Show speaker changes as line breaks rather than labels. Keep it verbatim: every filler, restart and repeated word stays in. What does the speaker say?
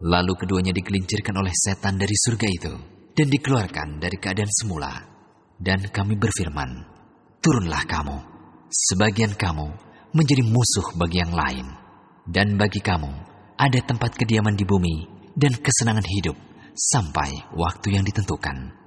Lalu keduanya digelincirkan oleh setan dari surga itu dan dikeluarkan dari keadaan semula. Dan kami berfirman, turunlah kamu, sebagian kamu menjadi musuh bagi yang lain, dan bagi kamu ada tempat kediaman di bumi dan kesenangan hidup sampai waktu yang ditentukan.